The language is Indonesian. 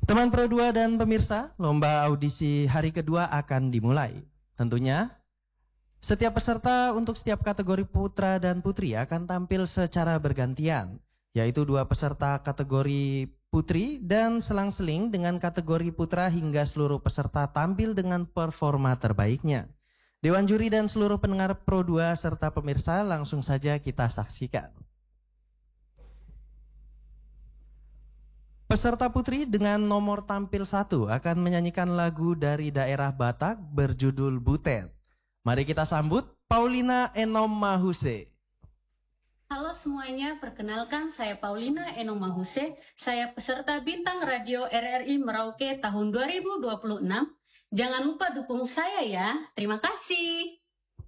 Teman Pro 2 dan pemirsa, lomba audisi hari kedua akan dimulai. Tentunya, setiap peserta untuk setiap kategori putra dan putri akan tampil secara bergantian, yaitu 2 peserta kategori putri dan selang-seling dengan kategori putra hingga seluruh peserta tampil dengan performa terbaiknya. Dewan juri dan seluruh pendengar Pro 2 serta pemirsa, langsung saja kita saksikan. Peserta putri dengan nomor tampil 1 akan menyanyikan lagu dari daerah Batak berjudul Butet. Mari kita sambut Paulina Enomahuse. Halo semuanya, perkenalkan saya Paulina Enomahuse. Saya peserta Bintang Radio RRI Merauke tahun 2026. Jangan lupa dukung saya ya. Terima kasih.